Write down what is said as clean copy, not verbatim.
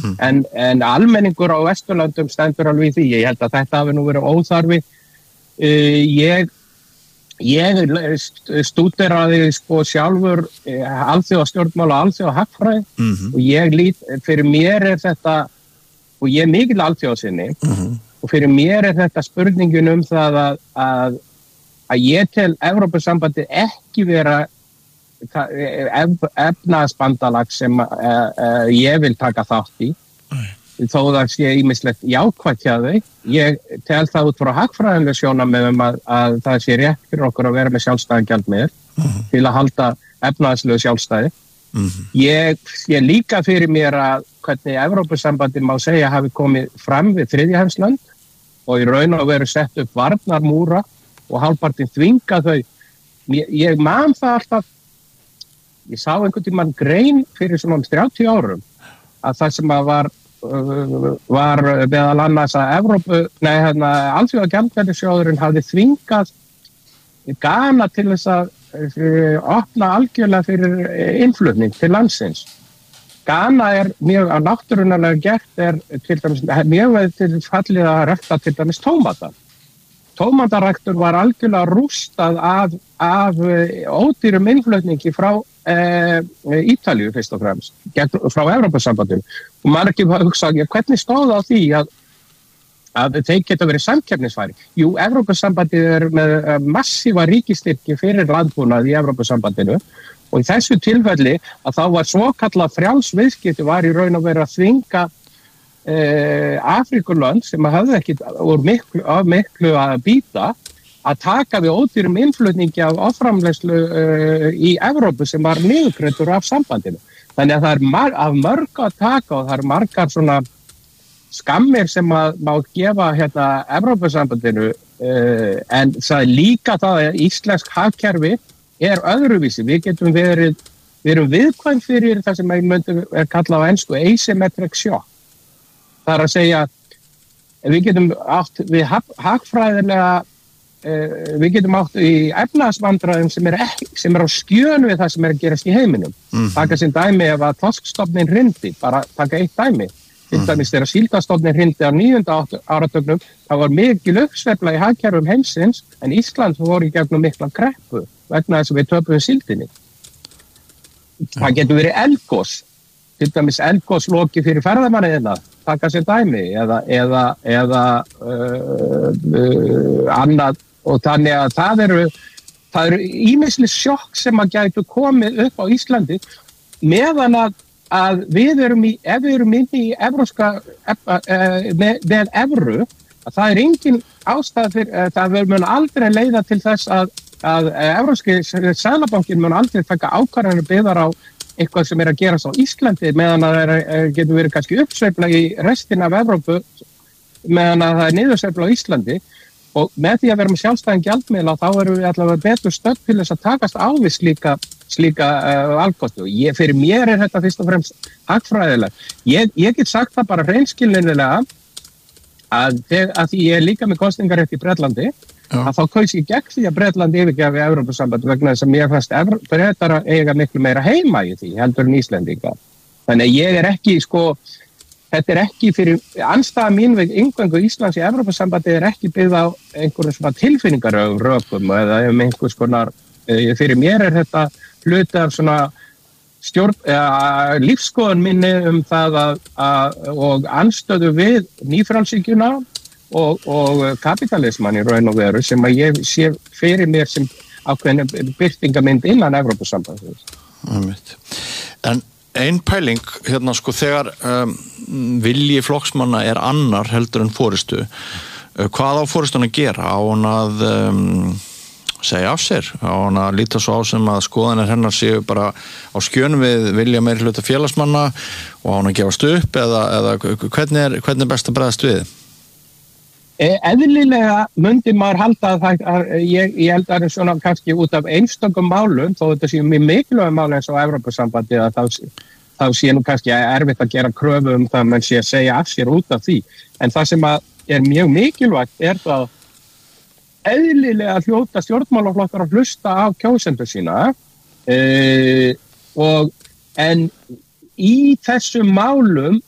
en almenningur á Vesturlöndum stendur alveg í því. Ég held að þetta hafi nú verið óþarfi. Ég stúderaði sko sjálfur alþjóðastjórnmál og alþjóðahagfræði og ég lít, fyrir mér þetta, og ég mikil alþjóðasinni, og fyrir mér þetta spurningin það að ég tel Evrópusambandið ekki vera efnahagsbandalag sem ég vil taka þátt í, þó það sé ýmislegt jákvætt hjá þau. Ég tel það út frá hagfræðilega sjónarmiðum að það sé rétt fyrir okkur að vera með sjálfstæðan gjaldmiðil til að halda efnahagslegu sjálfstæði. Ég líka fyrir mér að hvernig Evrópusambandið má segja hafi komið fram við þriðja heimsland og í raun og veru sett upp varnarmúra og hálfpartinn þvinga þau. Ég man það alltaf, ég sá einhvern tímann grein fyrir svona 30 árum að það sem var meðal annars að Alþjóðagjaldeyrissjóðurinn hafði þvingað Ghana til þess að opna algjörlega fyrir innflutning til landsins. Ghana mjög á náttúrunarlega gert til dæmis mjög veið til fallið að rækta til dæmis tómata. Tómataræktur var algjörlega rústað af ódýrum innflutningi frá Ítalíu fyrst og fremst, frá Evrópusambandinu. Og margir hugsa, hvernig stóð á því að þeir geta verið samkeppnisfæri? Jú, Evrópusambandið með massíva ríkistyrki fyrir landbúnað í Evrópusambandinu og í þessu tilfelli að þá var svokallað frjáls viðskipti var í raun og veru að þvinga Afríkulönd sem hafði ekki úr miklu að býta að taka við ódýrum innflutningi af offramleiðslu í Evrópu sem var niðurgreiddur af sambandinu. Þannig að það af mörg að taka og það margar svona skammir sem má gefa Evrópusambandinu en það líka það að íslensk hagkerfi öðruvísi. Við erum viðkvæm fyrir það sem myndum kallað á ensku asymmetric shock. Það að segja, við getum átt við hagfræðilega, við getum átt í efnahagsvandræðum sem er á skjön við það sem að gerast í heiminum. Taka sem dæmi ef að þorskstofninn hrindi, bara taka eitt dæmi. Til dæmis þegar síldastofninn hrindi á 9. áratugnum, það var mikil uppsveifla í hagkerfum heimsins, en Ísland voru í gegnum mikla kreppu vegna þess að við töpuðum síldinni. Það getur verið eldgos, til dæmis eldgosloki fyrir ferðamanniðina, taka sér dæmi eða annað og þannig að það eru ýmisleg sjokk sem að gætu komið upp á Íslandi meðan að ef við erum inni í evróska með evru að það engin ástæða fyrir það mun aldrei leiða til þess að evróski seðlabankinn mun aldrei taka ákvarðanir byggðar á eitthvað sem að gerast á Íslandi meðan að það getur verið kannski uppsveifla í restina af Evrópu meðan að það niðursveifla á Íslandi og með því að vera með sjálfstæðan gjaldmiðla þá erum við allavega betur stödd til þess að takast á við slíka valkosti og fyrir mér þetta fyrst og fremst hagfræðilega. Ég get sagt það bara hreinskilnilega að því ég líka með kosningarétt í Bretlandi að þá kaus ég gegn því að Bretland yfirgefi Evrópusambandið vegna þess að mér fannst Bretar eiga miklu meira heima í því heldur en Íslendinga. Þannig að ég ekki þetta ekki fyrir andstæða mín við inngöngu Íslands í Evrópusambandið ekki byggð á einhverjum svona tilfinningarökum eða einhvers konar fyrir mér þetta hluti af svona lífskoðun minni það og anstöðu við nýfrjálshyggjuna og kapitalisman í raun og veru sem að ég sé fyrir mér sem ákveðin birtingamynd innan Evrópusambandsins. En ein pæling þegar vilji flokksmanna annar heldur en forystu, hvað á forystun að gera? Á hún að segja af sér? Á hún að líta svo á sem að skoðanir hennar séu bara á skjön við vilja meiri hluta félagsmanna og á hún að gefast upp eða hvernig best að bregðast við? Eðlilega myndi maður halda að ég held að svona kannski út af einstökum málum, þó þetta séu mjög mikilvæg mál eins og Evrópusambandið að þá sé nú kannski erfitt að gera kröfu það menn sé að segja af sér út af því. En það sem að mjög mikilvægt það eðlilega hljóta stjórnmálaflokkar að hlusta á kjósendur sína en í þessum málum